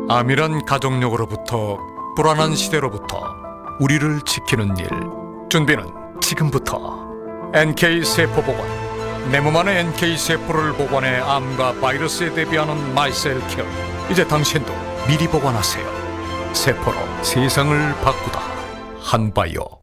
암이란 가족력으로부터 불안한 시대로부터 우리를 지키는 일. 준비는 지금부터. NK세포보건, 내 몸 안의 NK세포를 보관해 암과 바이러스에 대비하는 마이셀케어. 이제 당신도 미리 보관하세요. 세포로 세상을 바꾸다. 한바이오.